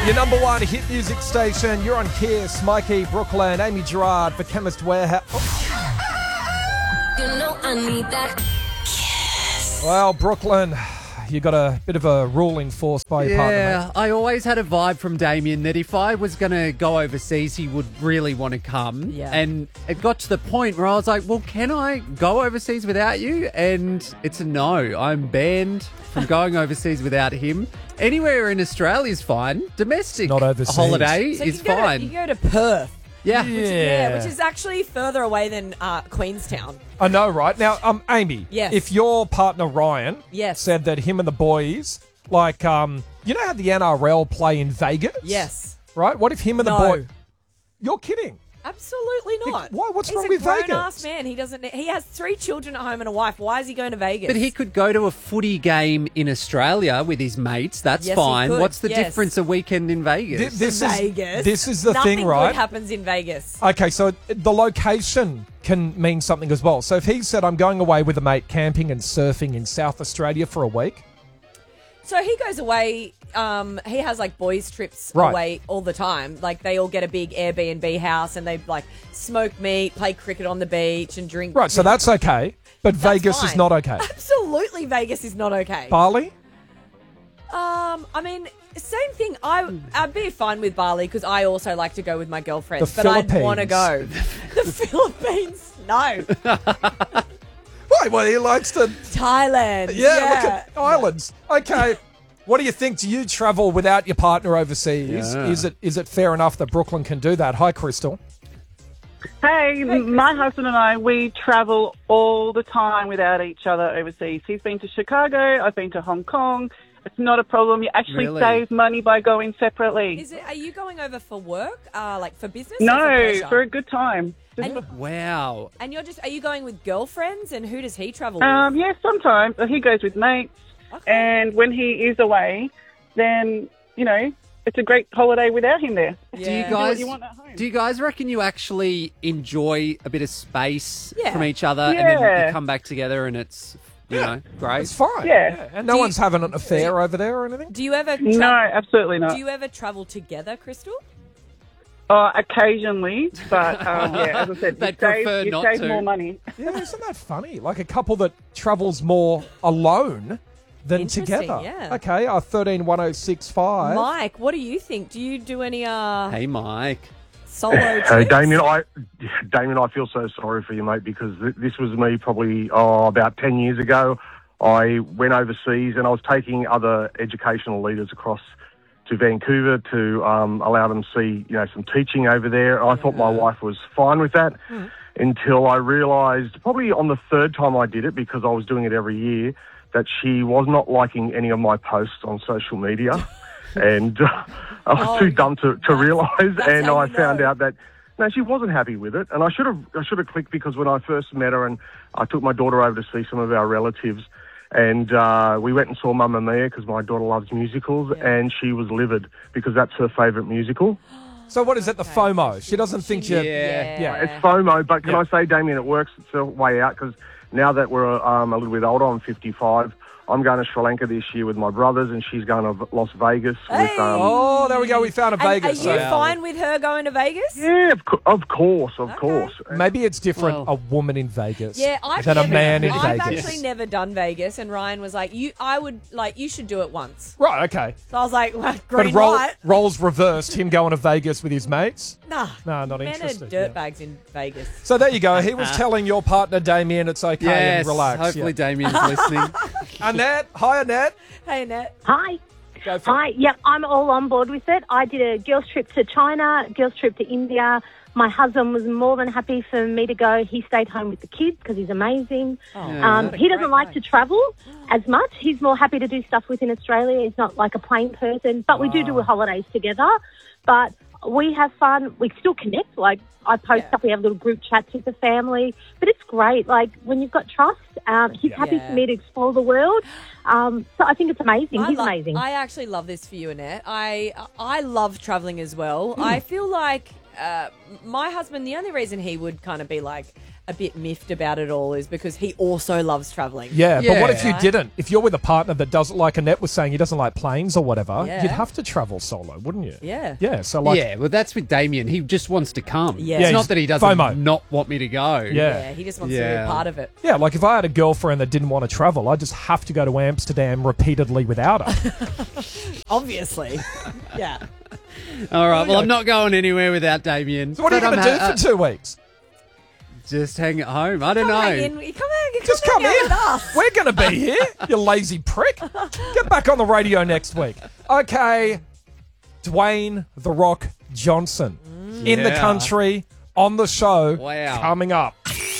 Your number one hit music station. You're on Kiss, Mikey, Brooklyn, Amy Gerard for Chemist Warehouse. You know I need that Kiss. Well, Brooklyn, you got a bit of a rule enforced by your partner, Yeah, mate. I always had a vibe from Damien that if I was going to go overseas, he would really want to come. Yeah. And it got to the point where I was like, well, can I go overseas without you? And it's a no. I'm banned from going overseas without him. Anywhere in Australia is fine. Domestic Not overseas. holiday So is you can fine. you go to Perth. Yeah. Which is actually further away than Queenstown. I know, right? Now, Amy, Yes. if your partner Ryan Yes. said that him and the boys, like, you know how the NRL play in Vegas? Yes. Right? What if him and the No. boy... You're kidding. Absolutely not. Why? What's wrong He's with a grown Vegas? ass man. He has 3 children at home and a wife. Why is he going to Vegas? But he could go to a footy game in Australia with his mates. That's Yes, he fine. could. What's the Yes. difference a weekend in Vegas? Vegas. This is the Nothing thing, right? good happens in Vegas. Okay, so the location can mean something as well. So if he said, I'm going away with a mate camping and surfing in South Australia for a week. So he goes away. He has like boys' trips Right. away all the time. Like they all get a big Airbnb house and they like smoke meat, play cricket on the beach, and drink. Right, so that's okay. But That's Vegas is fine. not okay. Absolutely, Vegas is not okay. Bali? I mean, same thing. I'd be fine with Bali because I also like to go with my girlfriends, The but I'd want to Philippines. go. The Philippines, no. Right, well, he likes to... Thailand, Yeah, look at islands. Okay. What do you think? Do you travel without your partner overseas? Yeah. Is it fair enough that Brooklyn can do that? Hi, Crystal. Hey, my husband and I, we travel all the time without each other overseas. He's been to Chicago, I've been to Hong Kong. It's not a problem. You actually Really? save money by going separately. Are you going over for work, like for business? or No, pleasure? for a good time. Wow. And are you going with girlfriends? And who does he travel with? Yeah, sometimes. He goes with mates. Okay. And when he is away, then, it's a great holiday without him there. Do you want at home. Do you guys reckon you actually enjoy a bit of space Yeah. from each other and then Yeah. you come back together and it's, great? It's fine. Yeah. And no one's having an affair over there or anything? Do you ever? No, absolutely not. Do you ever travel together, Crystal? Occasionally, but as I said, They'd prefer you not save to. more money. Yeah, isn't that funny? Like a couple that travels more alone than Interesting, together. yeah. Okay, 131065. Mike, what do you think? Do you do any Hey, Mike. solo trips? Hey, Damien, I feel so sorry for you, mate, because this was me probably about 10 years ago. I went overseas and I was taking other educational leaders across to Vancouver to allow them to see, some teaching over there. I thought my wife was fine with that until I realised, probably on the third time I did it, because I was doing it every year, that she was not liking any of my posts on social media. And I was too dumb to realise, and how I you found know. out that no, she wasn't happy with it. And I should have clicked, because when I first met her and I took my daughter over to see some of our relatives, and we went and saw Mamma Mia because my daughter loves musicals, and she was livid because that's her favourite musical. So what is it, the FOMO? She doesn't think you... Yeah. It's FOMO, but can Yeah. I say, Damien, it works its way out, because now that we're a little bit older, I'm 55, I'm going to Sri Lanka this year with my brothers, and she's going to Las Vegas with... Oh, there we go. We found a And Vegas. are you fine with her going to Vegas? Yeah, of course. Maybe it's different, Well- a woman in Vegas Yeah, I've than never, a man in I've Vegas. actually never done Vegas, and Ryan was like, you should do it once. Right, okay. So I was like, well, But green light. roles reversed, him going to Vegas with his mates. Nah, No, not men interested. are yeah. dirtbags in Vegas. So there you go. He was telling your partner, Damien, it's okay Yes, and relax. hopefully yeah. Damien's listening. Annette. Hi, Annette. Hey, Annette. Hi. Go for it. Hi. Yep, I'm all on board with it. I did a girls' trip to China, girls' trip to India. My husband was more than happy for me to go. He stayed home with the kids because he's amazing. He doesn't like to travel as much. He's more happy to do stuff within Australia. He's not like a plane person. But we do holidays together. But we have fun. We still connect. Like, I post stuff. We have little group chats with the family. But it's great. Like, when you've got trust, he's happy for me to explore the world. So I think it's amazing. He's amazing. I actually love this for you, Annette. I love traveling as well. I feel like my husband, the only reason he would kind of be like, a bit miffed about it all is because he also loves travelling. Yeah, but what if you Right. didn't? If you're with a partner that doesn't, like Annette was saying, he doesn't like planes or whatever, Yeah. you'd have to travel solo, wouldn't you? Yeah. Yeah, so like... yeah, well, that's with Damien. He just wants to come. Yeah. It's Yeah, not he's that he doesn't FOMO. not want me to go. Yeah. He just wants to Yeah. be a part of it. Yeah, like if I had a girlfriend that didn't want to travel, I'd just have to go to Amsterdam repeatedly without her. Obviously. Yeah. All right, well, I'm not going anywhere without Damien. So what are you But going to I'm do for 2 weeks? Just hang at home. I don't know. Hang in. Just come hang out in. with us. We're going to be here, you lazy prick. Get back on the radio next week. Okay, Dwayne "The Rock" Johnson in the Yeah. country on the show. Wow. Coming up.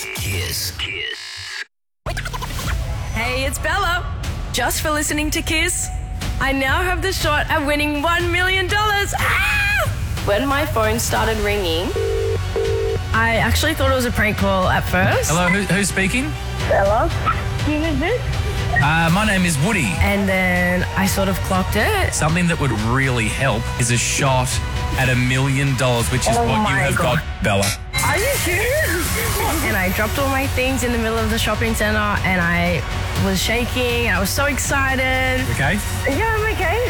Hey, it's Bella. Just for listening to Kiss, I now have the shot at winning $1 million. Ah! When my phone started ringing, I actually thought it was a prank call at first. Hello, who's speaking? Hello? Who is this? My name is Woody. And then I sort of clocked it. Something that would really help is a shot at $1 million, which is what you my have God. got, Bella. Are you serious? And I dropped all my things in the middle of the shopping center and I was shaking. I was so excited. Okay? Yeah, I'm okay.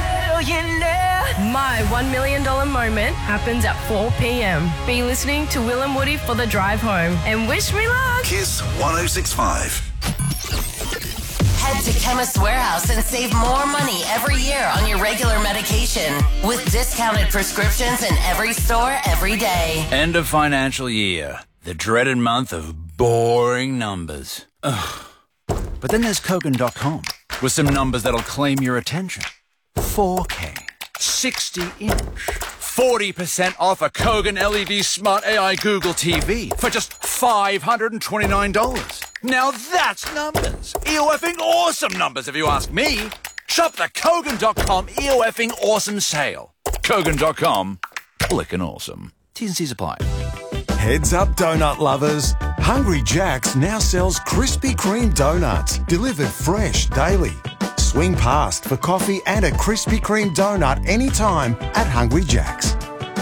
My $1 million moment happens at 4 p.m. Be listening to Will and Woody for the drive home and wish me luck. Kiss 106.5. Head to Chemist Warehouse and save more money every year on your regular medication with discounted prescriptions in every store every day. End of financial year. The dreaded month of boring numbers. Ugh. But then there's Kogan.com with some numbers that'll claim your attention. 4K, 60-inch, 40% off a Kogan LED Smart AI Google TV for just $529. Now that's numbers. EOFing awesome numbers if you ask me. Shop the Kogan.com EOFing awesome sale. Kogan.com, flickin' awesome. T's and C's apply. Heads up, donut lovers. Hungry Jack's now sells Krispy Kreme donuts, delivered fresh daily. Swing past for coffee and a Krispy Kreme donut anytime at Hungry Jack's.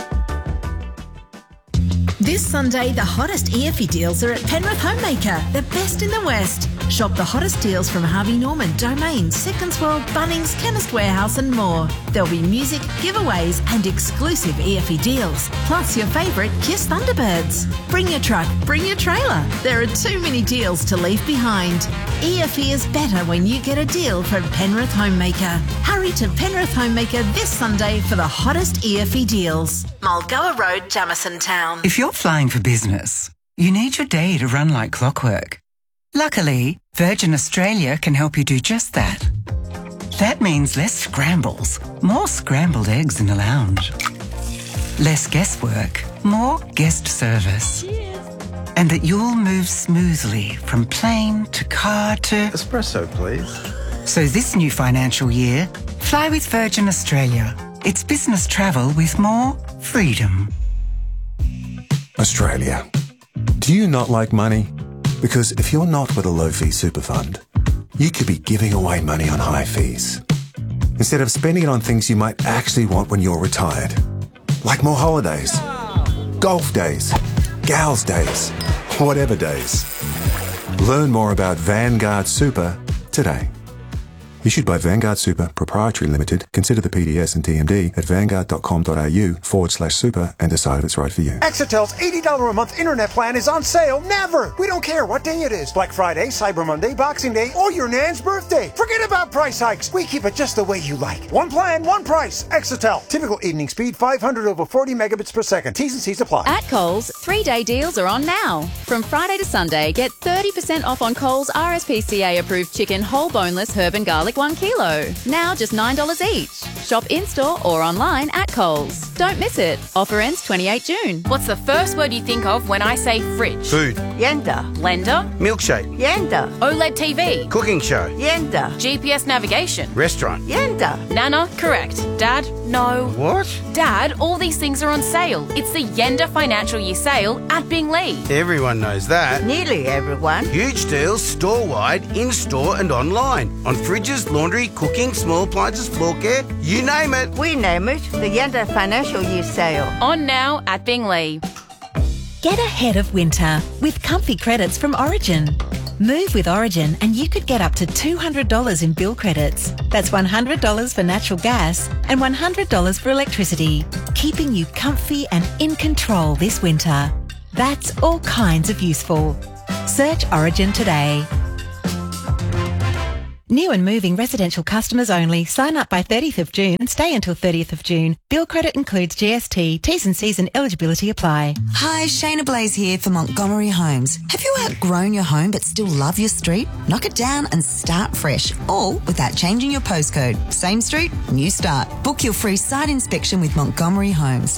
This Sunday, the hottest EFE deals are at Penrith Homemaker, the best in the West. Shop the hottest deals from Harvey Norman, Domain, Seconds World, Bunnings, Chemist Warehouse and more. There'll be music, giveaways and exclusive EFE deals, plus your favourite Kiss Thunderbirds. Bring your truck, bring your trailer. There are too many deals to leave behind. EFE is better when you get a deal from Penrith Homemaker. Hurry to Penrith Homemaker this Sunday for the hottest EFE deals. Mulgoa Road, Jamison Town. If you're flying for business, you need your day to run like clockwork. Luckily, Virgin Australia can help you do just that. That means less scrambles, more scrambled eggs in the lounge. Less guesswork, more guest service. And that you'll move smoothly from plane to car to... Espresso, please. So this new financial year, fly with Virgin Australia. It's business travel with more freedom. Australia. Do you not like money? Because if you're not with a low-fee super fund, you could be giving away money on high fees instead of spending it on things you might actually want when you're retired, like more holidays, golf days, gals days, whatever days. Learn more about Vanguard Super today. Issued by Vanguard Super Proprietary Limited. Consider the PDS and TMD at vanguard.com.au/super and decide if it's right for you. Exitel's $80 a month internet plan is on sale never. We don't care what day it is. Black Friday, Cyber Monday, Boxing Day, or your nan's birthday. Forget about price hikes. We keep it just the way you like. One plan, one price. Exitel. Typical evening speed 500 over 40 megabits per second. T's and C's apply. At Coles, 3-day deals are on now. From Friday to Sunday, get 30% off on Coles RSPCA approved chicken whole boneless herb and garlic 1 kilo. Now just $9 each. Shop in-store or online at Coles. Don't miss it. Offer ends 28 June. What's the first word you think of when I say fridge? Food. Yenda. Blender. Milkshake. Yenda. OLED TV. Cooking show. Yenda. GPS navigation. Restaurant. Yenda. Nana, correct. Dad, no. What? Dad, all these things are on sale. It's the Yenda Financial Year sale at Bingley. Everyone knows that. Nearly everyone. Huge deals store-wide, in-store and online. On fridges, laundry, cooking, small appliances, floor care, you name it. We name it the Yenda Financial Year sale. On now at Bingley. Get ahead of winter with comfy credits from Origin. Move with Origin and you could get up to $200 in bill credits. That's $100 for natural gas and $100 for electricity, keeping you comfy and in control this winter. That's all kinds of useful. Search Origin today. New and moving residential customers only. Sign up by 30th of June and stay until 30th of June. Bill credit includes GST. T's and C's and eligibility apply. Hi, Shayna Blaze here for Montgomery Homes. Have you outgrown your home but still love your street? Knock it down and start fresh, all without changing your postcode. Same street, new start. Book your free site inspection with Montgomery Homes.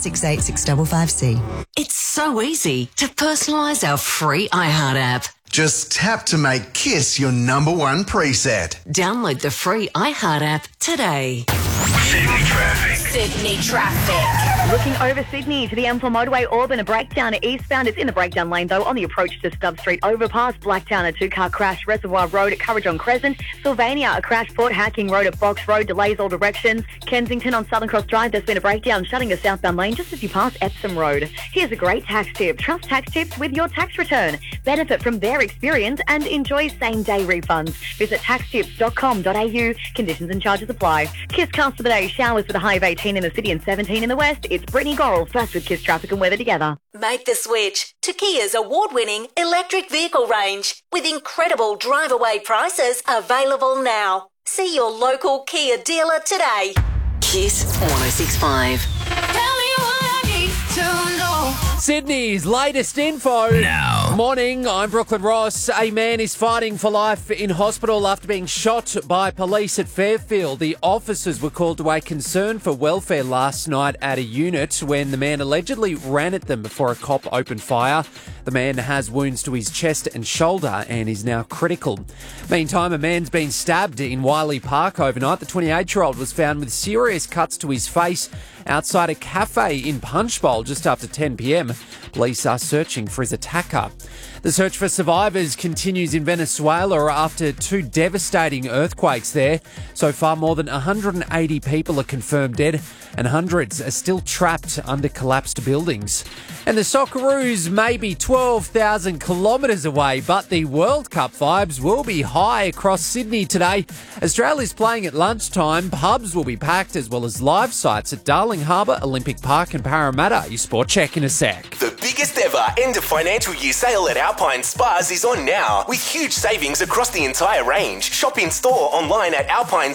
BL686555C. It's so easy to personalise our free iHeart app. Just tap to make KISS your number one preset. Download the free iHeart app today. Sydney traffic. Sydney traffic. Looking over Sydney to the M4 motorway, Auburn, a breakdown eastbound. It's in the breakdown lane, though, on the approach to Stubb Street overpass. Blacktown, a two-car crash. Reservoir Road at Courage on Crescent. Sylvania, a crash. Port Hacking Road at Box Road. Delays all directions. Kensington on Southern Cross Drive, there's been a breakdown, shutting a southbound lane just as you pass Epsom Road. Here's a great tax tip. Trust Tax Tips with your tax return. Benefit from their experience and enjoy same-day refunds. Visit taxtips.com.au. Conditions and charges apply. KISS-cast for the day. Showers with a high of 18 in the city and 17 in the west. It's Brittany Gorrell, first with KISS Traffic and Weather together. Make the switch to Kia's award-winning electric vehicle range with incredible drive-away prices available now. See your local Kia dealer today. KISS 106.5. Tell me what I need to know. Sydney's latest info. Now. Morning, I'm Brooklyn Ross. A man is fighting for life in hospital after being shot by police at Fairfield. The officers were called to a concern for welfare last night at a unit when the man allegedly ran at them before a cop opened fire. The man has wounds to his chest and shoulder and is now critical. Meantime, a man's been stabbed in Wiley Park overnight. The 28-year-old was found with serious cuts to his face outside a cafe in Punchbowl just after 10 p.m. Police are searching for his attacker. The search for survivors continues in Venezuela after two devastating earthquakes there. So far, more than 180 people are confirmed dead and hundreds are still trapped under collapsed buildings. And the Socceroos may be 12,000 kilometres away, but the World Cup vibes will be high across Sydney today. Australia's playing at lunchtime. Pubs will be packed as well as live sites at Darling Harbour, Olympic Park and Parramatta. Your sport check in a sec. The biggest ever end of financial year sale at Alpine Spas is on now with huge savings across the entire range. Shop in store, online at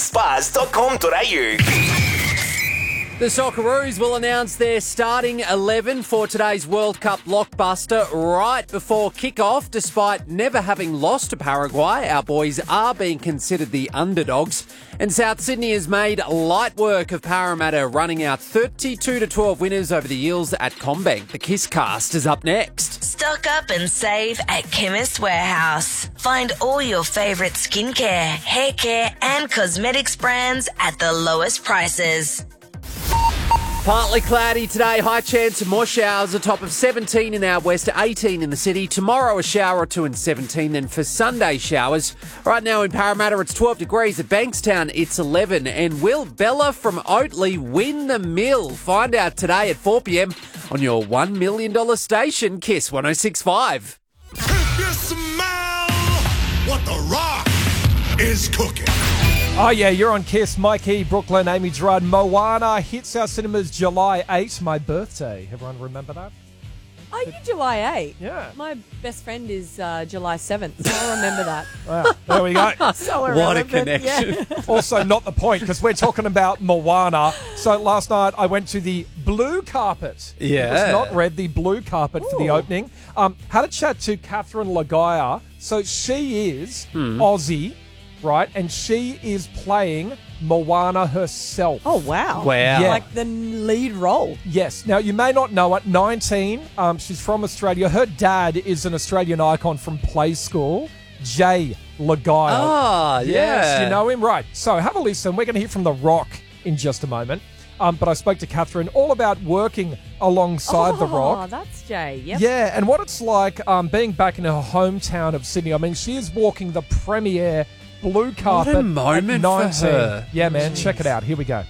alpinespas.com.au. The Socceroos will announce their starting 11 for today's World Cup blockbuster right before kick-off. Despite never having lost to Paraguay, our boys are being considered the underdogs. And South Sydney has made light work of Parramatta, running out 32-12 winners over the Eels at CommBank. The KISS cast is up next. Stock up and save at Chemist Warehouse. Find all your favourite skincare, hair care and cosmetics brands at the lowest prices. Partly cloudy today, high chance of more showers, a top of 17 in our west, 18 in the city. Tomorrow a shower or two and 17, then for Sunday showers. Right now in Parramatta it's 12 degrees, at Bankstown it's 11. And will Bella from Oatley win the mill? Find out today at 4 p.m. on your $1 million station, KISS 106.5. If you smell what the Rock is cooking. Oh, yeah, you're on KISS. Mike E, Brooklyn, Amy Gerard. Moana hits our cinemas July 8, my birthday. Everyone remember that? Are you July 8? Yeah. My best friend is July 7th, so I remember that. Wow, there we go. So What a irrelevant, connection. yeah. Also, not the point, because we're talking about Moana. So last night I went to the blue carpet. Yeah. It was not red, the blue carpet for the opening. Had a chat to Catherine Lagaya. So she is Aussie, right? And she is playing Moana herself. Oh, wow. Wow. Yeah. Like the lead role. Yes. Now, you may not know it. 19. She's from Australia. Her dad is an Australian icon from Play School, Jay Lagaya. Ah, Yes, yeah. you know him. Right. So have a listen. We're going to hear from The Rock in just a moment. But I spoke to Catherine all about working alongside The Rock. Oh, that's Jay. Yep. Yeah, and what it's like being back in her hometown of Sydney. I mean, she is walking the premiere blue carpet. What a moment at 19. for her. Yeah, man. Check it out. Here we go.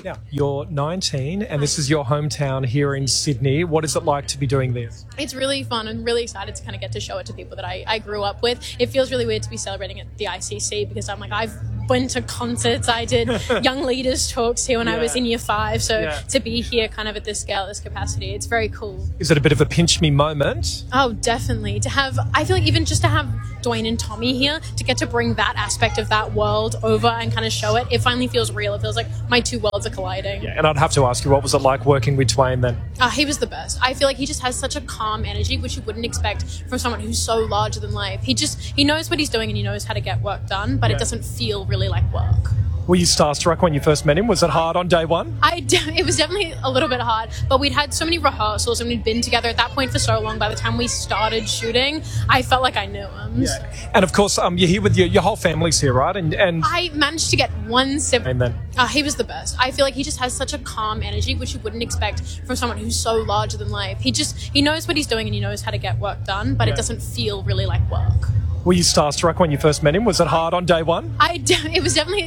Now, you're 19 and this is your hometown here in Sydney. What is it like to be doing this? It's really fun. I'm really excited to kind of get to show it to people that I grew up with. It feels really weird to be celebrating at the ICC because I'm like, I've went to concerts. I did young leaders talks here when I was in year 5. So to be here kind of at this scale, this capacity, it's very cool. Is it a bit of a pinch me moment? Oh, definitely. I feel like even just to have Dwayne and Tommy here, to get to bring that aspect of that world over and kind of show it, it finally feels real. It feels like my two worlds are colliding. Yeah, and I'd have to ask you, what was it like working with Dwayne then? He was the best. I feel like he just has such a calm energy, which you wouldn't expect from someone who's so larger than life. He knows what he's doing and he knows how to get work done, but it doesn't feel really like work. Were you starstruck when you first met him? Was it hard on day one? It was definitely a little bit hard, but we'd had so many rehearsals and we'd been together at that point for so long. By the time we started shooting, I felt like I knew him. Yeah. And of course, you're here with your whole family's here, right? And I managed to get one sibling. And then he was the best. I feel like he just has such a calm energy, which you wouldn't expect from someone who's so larger than life. He knows what he's doing and he knows how to get work done, but it doesn't feel really like work. Were you starstruck when you first met him? Was it hard on day one? It was definitely